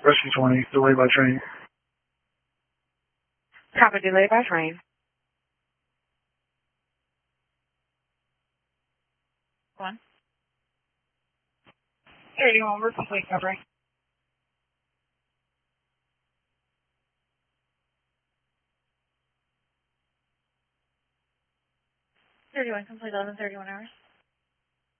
Rescue 20, delayed by train. Copy, delayed by train. 1. 31, we're complete covering. 31, complete 11, 31 hours.